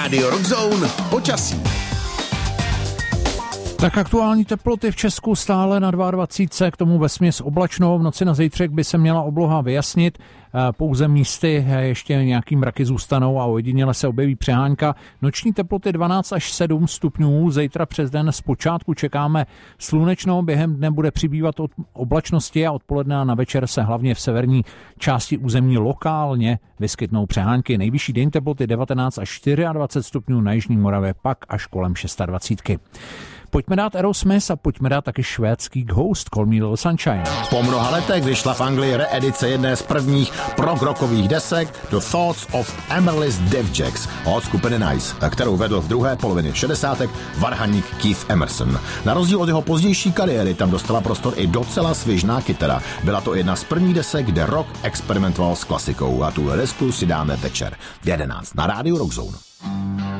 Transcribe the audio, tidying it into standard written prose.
Rádio Rockzone počasí. Tak aktuální teploty v Česku stále na 22, k tomu vesměs oblačno. V noci na zítřek by se měla obloha vyjasnit, pouze místy ještě nějaký mraky zůstanou a ojediněle se objeví přehánka. Noční teploty 12 až 7 stupňů, zítra přes den zpočátku čekáme slunečno, během dne bude přibývat od oblačnosti a odpoledne a na večer se hlavně v severní části území lokálně vyskytnou přehánky. Nejvyšší den teploty 19 až 24 stupňů, na jižní Moravě pak až kolem 26. Pojďme dát Aerosmith a pojďme dát taky švédský Ghost, Call Me Little Sunshine. Po mnoha letech vyšla v Anglii reedice jedné z prvních prog-rockových desek The Thoughts of Amaryllis Devjacks od skupiny Nice, kterou vedl v druhé polovině 60. varhaník Keith Emerson. Na rozdíl od jeho pozdější kariéry tam dostala prostor i docela svižná kytara. Byla to jedna z prvních desek, kde rock experimentoval s klasikou a tuhle desku si dáme večer v 11 na rádiu Rockzone.